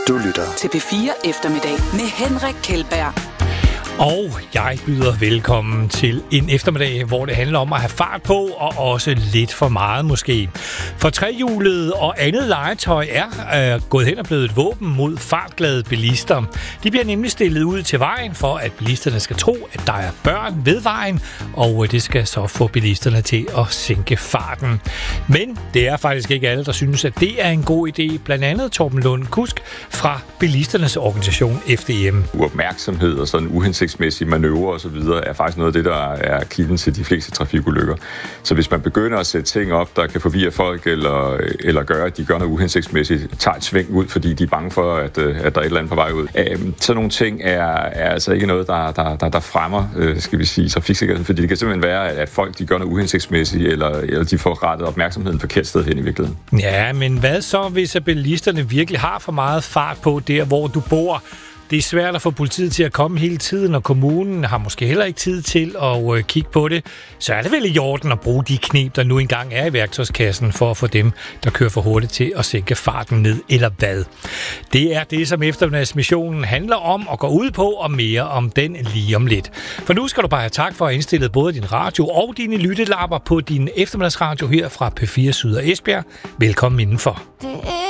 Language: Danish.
Du lytter til P4 Eftermiddag med Henrik Kjeldberg. Og jeg byder velkommen til en eftermiddag, hvor det handler om at have fart på, og også lidt for meget måske. For trehjulet og andet legetøj er gået hen og blevet et våben mod fartglade bilister. De bliver nemlig stillet ud til vejen for, at bilisterne skal tro, at der er børn ved vejen, og det skal så få bilisterne til at sænke farten. Men det er faktisk ikke alle, der synes, at det er en god idé. Blandt andet Torben Lund Kusk fra bilisternes organisation FDM. Uopmærksomhed og sådan uhensigtsmæssige manøvrer og så videre er faktisk noget af det, der er kilden til de fleste trafikulykker. Så hvis man begynder at sætte ting op, der kan forvirre folk eller gøre, at de gør noget uhensigtsmæssigt, tager et sving ud, fordi de er bange for, at der er et eller andet på vej ud. Sådan nogle ting er altså ikke noget, der fremmer, skal vi sige, trafiksikkerheden, fordi det kan simpelthen være, at folk de gør noget uhensigtsmæssigt, eller de får rettet opmærksomheden forkert sted hen i virkeligheden. Ja, men hvad så, hvis bilisterne virkelig har for meget fart på der, hvor du bor? Det er svært at få politiet til at komme hele tiden, og kommunen har måske heller ikke tid til at kigge på det. Så er det vel i orden at bruge de kneb, der nu engang er i værktøjskassen, for at få dem, der kører for hurtigt, til at sænke farten ned, eller hvad? Det er det, som eftermiddagsmissionen handler om og går ud på, og mere om den lige om lidt. For nu skal du bare have tak for at have indstillet både din radio og dine lyttelapper på din eftermiddagsradio her fra P4 Syd og Esbjerg. Velkommen indenfor.